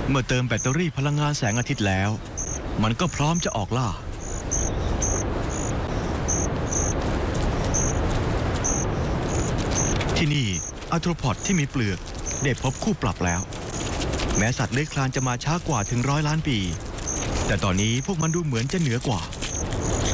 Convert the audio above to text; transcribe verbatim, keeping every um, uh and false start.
เมื่อเติมแบตเตอรี่พลังงานแสงอาทิตย์แล้วมันก็พร้อมจะออกล่าที่นี่อาร์โทรพอดที่มีเปลือกได้พบคู่ปรับแล้วแม้สัตว์เลื้อยคลานจะมาช้ากว่าถึงร้อยล้านปีแต่ตอนนี้พวกมันดูเหมือนจะเหนือกว่า